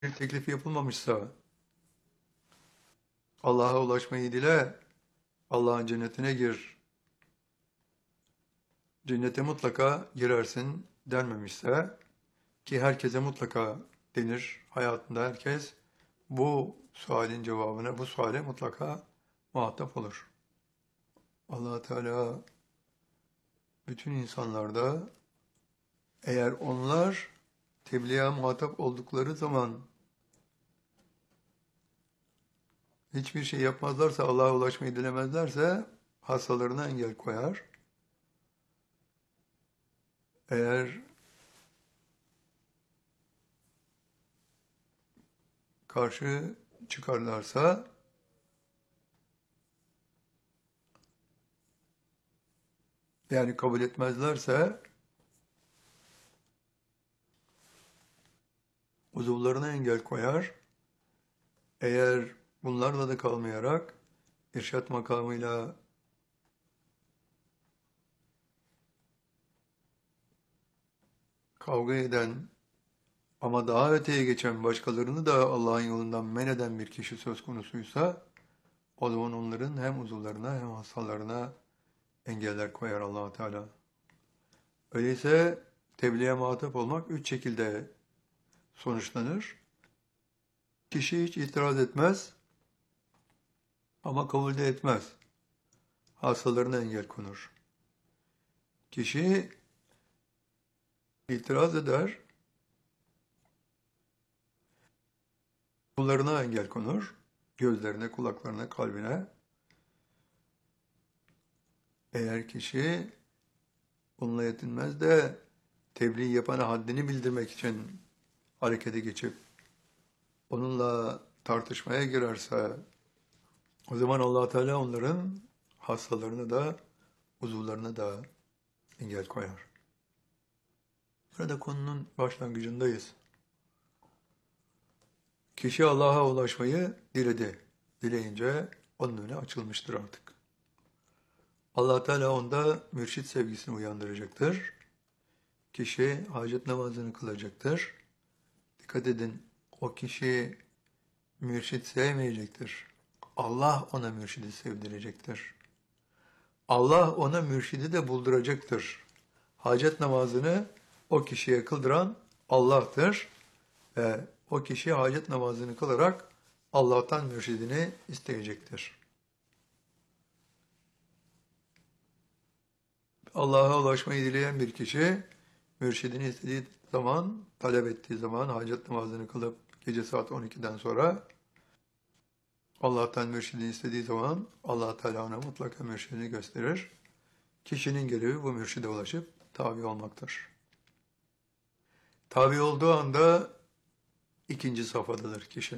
bir teklif yapılmamışsa Allah'a ulaşmayı dile, Allah'ın cennetine gir, cennete mutlaka girersin denmemişse ki herkese mutlaka denir, hayatında herkes bu sualin cevabına, bu suale mutlaka muhatap olur. Allah Teala bütün insanlarda eğer onlar tebliğe muhatap oldukları zaman hiçbir şey yapmazlarsa, Allah'a ulaşmayı dilemezlerse hastalarına engel koyar. Eğer karşı çıkarlarsa yani kabul etmezlerse uzuvlarına engel koyar. Eğer bunlarla da kalmayarak irşat makamıyla kavga eden ama daha öteye geçen başkalarını da Allah'ın yolundan men eden bir kişi söz konusuysa o zaman onların hem uzuvlarına hem hastalarına engeller koyar Allah Teala. Öyleyse tebliğe muhatap olmak üç şekilde sonuçlanır. Kişi hiç itiraz etmez ama kabul de etmez. Hastalarına engel konur. Kişi itiraz eder, kullarına engel konur, gözlerine, kulaklarına, kalbine. Eğer kişi bununla yetinmez de tebliğ yapana haddini bildirmek için harekete geçip onunla tartışmaya girerse o zaman Allah Teala onların hastalarına da uzuvlarına da engel koyar. Burada konunun başlangıcındayız. Kişi Allah'a ulaşmayı diledi. Dileyince onun önüne açılmıştır artık. Allah Teala onda mürşit sevgisini uyandıracaktır. Kişi hacet namazını kılacaktır. Dikkat edin, o kişi mürşit sevmeyecektir. Allah ona mürşidi sevdirecektir. Allah ona mürşidi de bulduracaktır. Hacet namazını o kişiye kıldıran Allah'tır ve o kişi hacet namazını kılarak Allah'tan mürşidini isteyecektir. Allah'a ulaşmayı dileyen bir kişi mürşidini istediği zaman, talep ettiği zaman hacet namazını kılıp gece saat 12'den sonra Allah'tan mürşidini istediği zaman Allah Teala ona mutlaka mürşidini gösterir. Kişinin görevi bu mürşide ulaşıp tabi olmaktır. Tabi olduğu anda ikinci safhadadır kişi.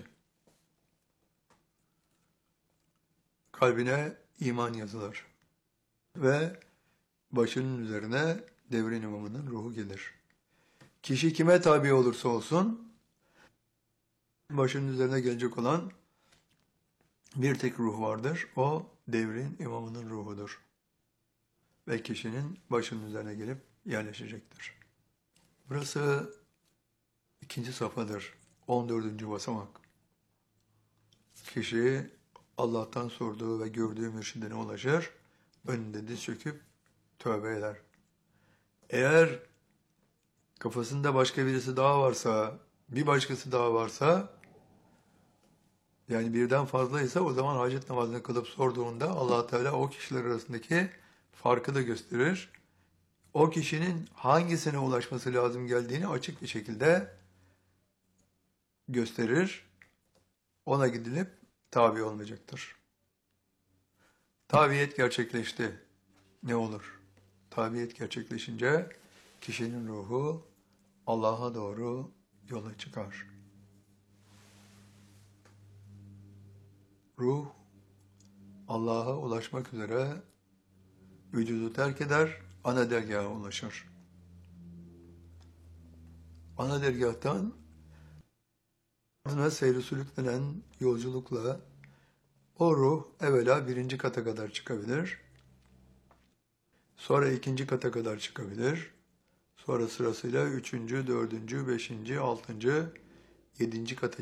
Kalbine iman yazılır ve başının üzerine devrin imamının ruhu gelir. Kişi kime tabi olursa olsun başının üzerine gelecek olan bir tek ruh vardır. O devrin imamının ruhudur. Ve kişinin başının üzerine gelip yerleşecektir. Burası ikinci safhadır. 14. basamak. Kişi Allah'tan sorduğu ve gördüğü mürşidine ulaşır. Önünde diz çöküp tövbe eder. Eğer kafasında başka birisi daha varsa, bir başkası daha varsa, yani birden fazlaysa o zaman hacet namazını kılıp sorduğunda Allah Teala o kişiler arasındaki farkı da gösterir. O kişinin hangisine ulaşması lazım geldiğini açık bir şekilde gösterir. Ona gidilip tabi olmayacaktır. Tabiyet gerçekleşti. Ne olur? Tabiyet gerçekleşince kişinin ruhu Allah'a doğru yola çıkar. Ruh Allah'a ulaşmak üzere vücudu terk eder, ana dergaha ulaşır. Ana dergahtan ardına seyri sülük denen yolculukla o ruh evvela birinci kata kadar çıkabilir, sonra ikinci kata kadar çıkabilir, sonra sırasıyla üçüncü, dördüncü, beşinci, altıncı, 7. kata